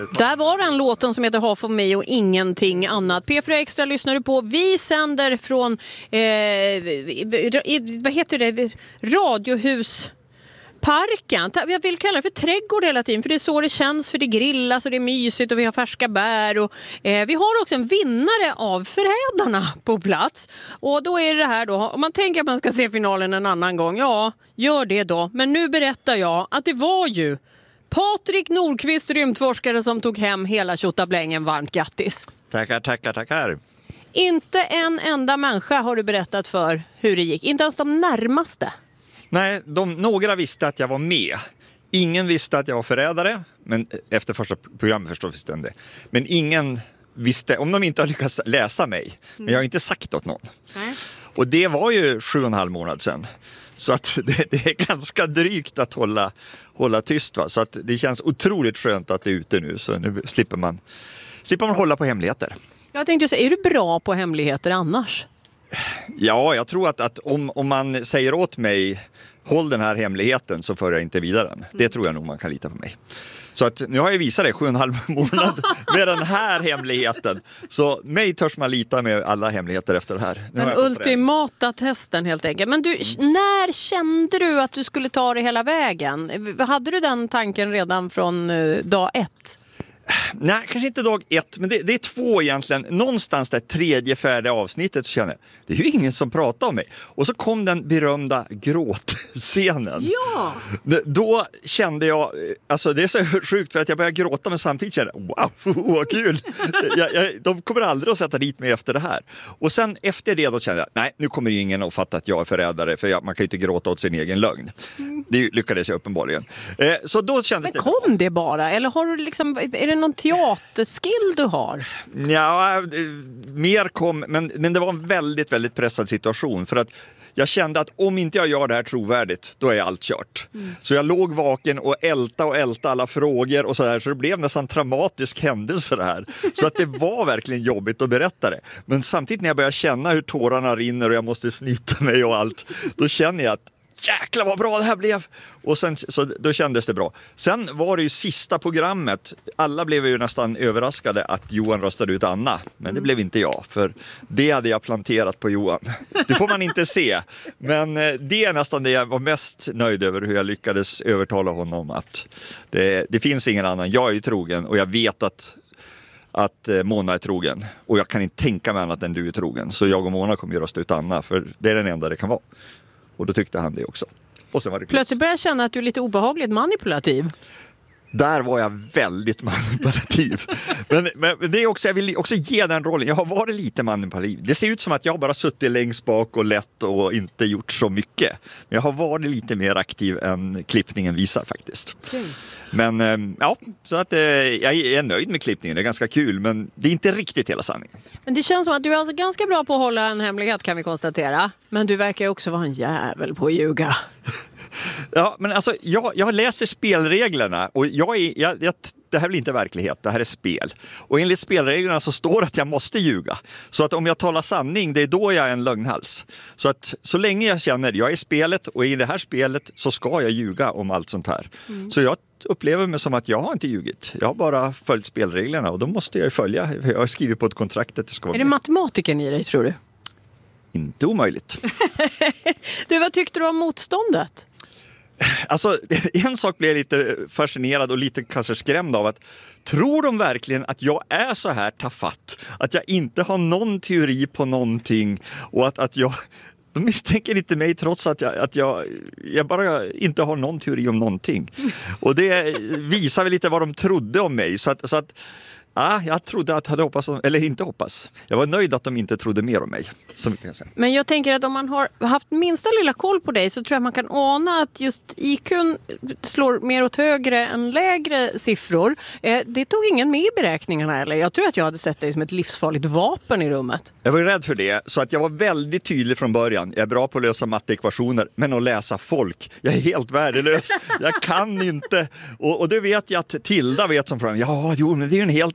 Där var den låten som heter Half of Me och ingenting annat. P4 Extra lyssnar du på. Vi sänder från vad heter det? Radiohusparken. Jag vill kalla det för trädgård hela tiden, för det är så det känns, för det grillas och det är mysigt och vi har färska bär och vi har också en vinnare av Förrädarna på plats. Och då är det här då, om man tänker att man ska se finalen en annan gång, ja, gör det då. Men nu berättar jag att det var ju Patrik Nordqvist, rymdforskare, som tog hem hela tjottablängen. Varmt grattis. Tackar. Inte en enda människa har du berättat för hur det gick. Inte ens de närmaste. Nej, några visste att jag var med. Ingen visste att jag var förrädare, men efter första programmet förstås visste det. Men ingen visste, om de inte har lyckats läsa mig. Men jag har inte sagt åt någon. Nej. Och det var ju 7,5 månader sedan. Så att det är ganska drygt att hålla tyst. Va? Så att det känns otroligt skönt att det är ute nu. Så nu slipper man hålla på hemligheter. Jag tänkte säga, är du bra på hemligheter annars? Ja, jag tror att om man säger åt mig, håll den här hemligheten, så för jag inte vidare den. Det tror jag nog man kan lita på mig. Så att nu har jag visat det 7,5 månad med den här hemligheten. Så mig törs man lita med alla hemligheter efter det här. Den ultimata testen helt enkelt. Men du, när kände du att du skulle ta det hela vägen? Hade du den tanken redan från dag 1? Nej, kanske inte dag 1, men det är 2 egentligen. Någonstans där 3:e, 4:e avsnittet så känner jag, det är ju ingen som pratar om mig. Och så kom den berömda gråtscenen. Ja! Då kände jag, alltså det är så sjukt för att jag började gråta, men samtidigt kände jag, wow, vad kul. De kommer aldrig att sätta dit mig efter det här. Och sen efter det då kände jag, nej, nu kommer ju ingen att fatta att jag är förrädare, för man kan ju inte gråta åt sin egen lögn. Det lyckades jag uppenbarligen. Så då kändes men kom det bara? Eller har du liksom, är det någon teaterskill du har? Ja, mer kom, men det var en väldigt, väldigt pressad situation. För att jag kände att om inte jag gör det här trovärdigt, då är allt kört. Så jag låg vaken och älta alla frågor och så där. Så det blev nästan traumatisk händelse det här. Så att det var verkligen jobbigt att berätta det. Men samtidigt när jag började känna hur tårarna rinner och jag måste snyta mig och allt, då känner jag att jäklar vad bra det här blev. Och sen, så då kändes det bra. Sen var det ju sista programmet. Alla blev ju nästan överraskade att Johan röstade ut Anna. Men det blev inte jag, för det hade jag planterat på Johan. Det får man inte se. Men det är nästan det jag var mest nöjd över, hur jag lyckades övertala honom att det finns ingen annan. Jag är ju trogen och jag vet att Mona är trogen. Och jag kan inte tänka mig annat än du är trogen. Så jag och Mona kommer ju rösta ut Anna, för det är den enda det kan vara. Och då tyckte han det också. Och sen var det plötsligt började jag känna att du är lite obehagligt manipulativ. Där var jag väldigt manipulativ. men det är också, jag vill också ge den rollen. Jag har varit lite manipulativ. Det ser ut som att jag bara suttit längst bak och lätt och inte gjort så mycket. Men jag har varit lite mer aktiv än klippningen visar faktiskt. Okay. Men ja, så att jag är nöjd med klippningen. Det är ganska kul, men det är inte riktigt hela sanningen. Men det känns som att du är alltså ganska bra på att hålla en hemlighet, kan vi konstatera. Men du verkar ju också vara en jävel på att ljuga. Ja, men alltså jag läser spelreglerna och det här blir inte verklighet, det här är spel. Och enligt spelreglerna så står det att jag måste ljuga. Så att om jag talar sanning, det är då jag är en lögnhals. Så att så länge jag känner jag är i spelet och i det här spelet så ska jag ljuga om allt sånt här. Så jag upplever mig som att jag har inte ljugit. Jag har bara följt spelreglerna och då måste jag följa. Jag har skrivit på ett kontrakt att det ska vara. Är det matematiken i dig, tror du? Inte omöjligt. Du, vad tyckte du om motståndet? Alltså, en sak blev jag lite fascinerad och lite kanske skrämd av, att tror de verkligen att jag är så här tafatt? Att jag inte har någon teori på någonting och att jag... De misstänker inte mig trots att jag bara inte har någon teori om någonting. Och det visar väl lite vad de trodde om mig. Så att ja, jag trodde att jag hade hoppats, eller inte hoppas. Jag var nöjd att de inte trodde mer om mig. Men jag tänker att om man har haft minsta lilla koll på dig så tror jag man kan ana att just IQ:n slår mer åt högre än lägre siffror. Det tog ingen med i beräkningarna, eller? Jag tror att jag hade sett dig som ett livsfarligt vapen i rummet. Jag var rädd för det, så att jag var väldigt tydlig från början. Jag är bra på att lösa matteekvationer, men att läsa folk, jag är helt värdelös. Jag kan inte. Och det vet jag att Tilda vet som från. Ja, jo, men det är ju en helt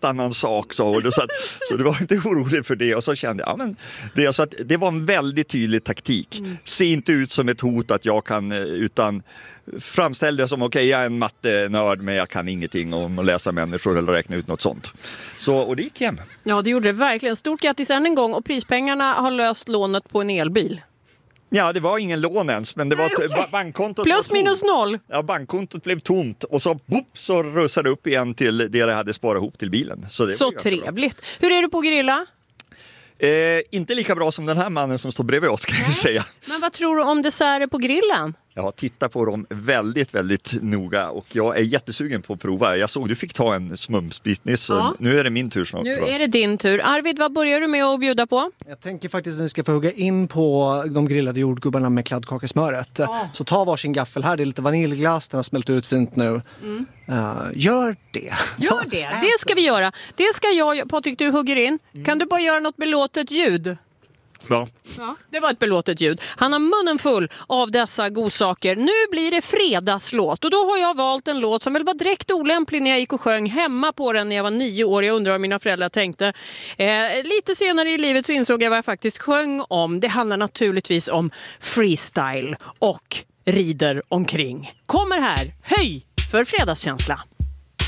annan sak, sa hon. Så det var inte orolig för det. Och så kände jag, men det, så att det var en väldigt tydlig taktik. Se inte ut som ett hot att jag kan, utan framställ det som okej, jag är en mattenörd men jag kan ingenting om att läsa människor eller räkna ut något sånt. Och det gick hem. Ja, det gjorde det verkligen. Stort grattis än en gång, och prispengarna har löst lånet på en elbil. Ja, det var ingen lån ens, men det var bankkontot. Plus minus noll. Ja, bankkontot blev tomt och så rusade upp igen till det jag hade sparat ihop till bilen. Så trevligt. Hur är du på grilla? Inte lika bra som den här mannen som står bredvid oss, kan jag säga. Men vad tror du om desserter på grillen? Jag tittar på dem väldigt, väldigt noga och jag är jättesugen på att prova. Jag såg du fick ta en smumsbitnis, så nu är det min tur snart. Nu är det din tur. Arvid, vad börjar du med att bjuda på? Jag tänker faktiskt att ni ska få hugga in på de grillade jordgubbarna med kladdkakesmöret. Så ta varsin gaffel här, det är lite vaniljglass, den har smält ut fint nu. Gör det. Gör det, det ska vi göra. Det ska jag, Patrik, du hugger in. Kan du bara göra något belåtet ljud? Ja. Ja, det var ett belåtet ljud. Han har munnen full av dessa godsaker. Nu blir det fredagslåt, och då har jag valt en låt som väl var direkt olämplig när jag gick och sjöng hemma på den när jag var 9 år. Jag undrar vad mina föräldrar tänkte. Lite senare i livet så insåg jag vad jag faktiskt sjöng om. Det handlar naturligtvis om freestyle och rider omkring. Kommer här, höj för fredagskänsla.